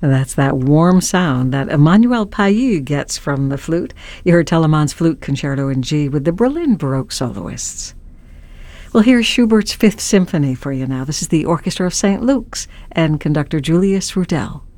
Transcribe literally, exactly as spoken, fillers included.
And that's that warm sound that Emmanuel Payou gets from the flute. You heard Telemann's Flute Concerto in G with the Berlin Baroque soloists. Well, here's Schubert's Fifth Symphony for you now. This is the Orchestra of Saint Luke's and conductor Julius Rudel.